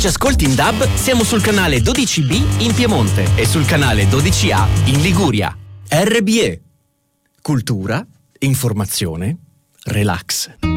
ci ascolti in DAB, siamo sul canale 12B in Piemonte e sul canale 12A in Liguria. RBE. Cultura, informazione, relax.